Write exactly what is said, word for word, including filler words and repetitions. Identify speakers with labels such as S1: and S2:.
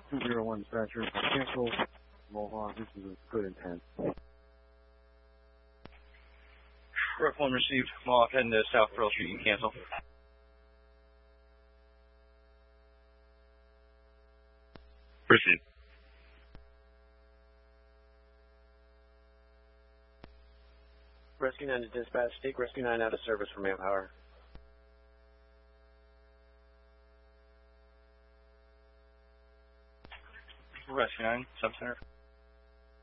S1: two zero one dispatcher, cancel Mohawk, this is a good intent.
S2: Route one received, Mohawk heading to South Pearl Street, you can cancel.
S3: Proceed.
S4: Rescue nine to dispatch, take Rescue nine out of service for manpower.
S2: Rescue nine, Subcenter.